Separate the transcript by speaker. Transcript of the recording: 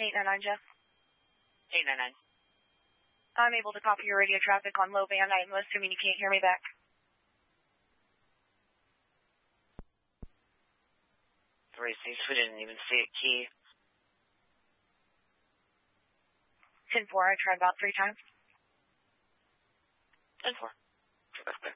Speaker 1: 899, Jeff.
Speaker 2: 899.
Speaker 1: I'm able to copy your radio traffic on low band. I'm assuming you can't hear me back.
Speaker 2: 3-6, we didn't even see it key.
Speaker 1: 10-4, I tried about 3 times.
Speaker 2: 10-4.